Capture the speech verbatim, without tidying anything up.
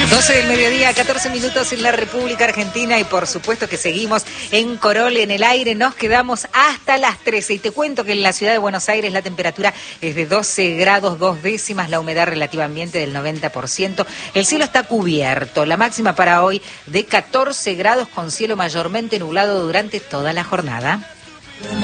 doce del mediodía, catorce minutos en la República Argentina y por supuesto que seguimos en Corol en el aire. Nos quedamos hasta las trece y te cuento que en la ciudad de Buenos Aires la temperatura es de doce grados dos décimas, la humedad relativa ambiente del noventa por ciento. El cielo está cubierto, la máxima para hoy de catorce grados con cielo mayormente nublado durante toda la jornada.